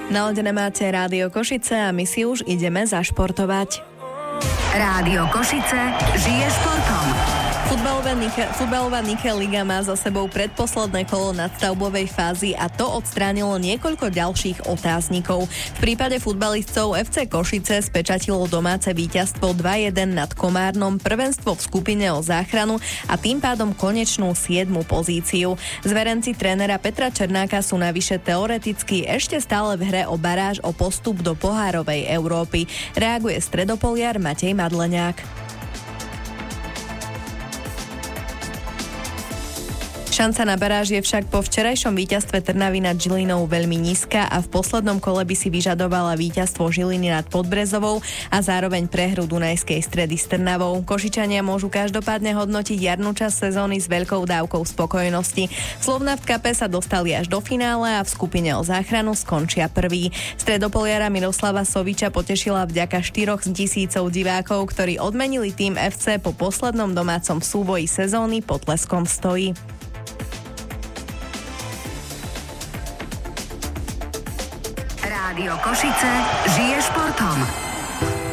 Naladené máte Rádio Košice a my si už ideme zašportovať. Rádio Košice žije športom. Futbalová Nickel Liga má za sebou predposledné kolo nadstavbovej fázy a to odstránilo niekoľko ďalších otáznikov. V prípade futbalistov FC Košice spečatilo domáce víťazstvo 2-1 nad Komárnom, prvenstvo v skupine o záchranu a tým pádom konečnú 7. pozíciu. Zverenci trénera Petra Černáka sú navyše teoreticky ešte stále v hre o baráž o postup do pohárovej Európy. Reaguje stredopoliar Matej Madleňák. Šanca na baráž je však po včerajšom víťazstve Trnavy nad Žilinou veľmi nízka a v poslednom kole by si vyžadovala víťazstvo Žiliny nad Podbrezovou a zároveň prehru Dunajskej Stredy s Trnavou. Košičania môžu každopádne hodnotiť jarnú časť sezóny s veľkou dávkou spokojnosti. Slovnaft Cupe sa dostali až do finále a v skupine o záchranu skončia prvý. Stredopoliara Miroslava Soviča potešila vďaka 4 000 divákov, ktorí odmenili tým FC po poslednom domácom súboji sezóny potleskom stojí. Rádio Košice žije športom.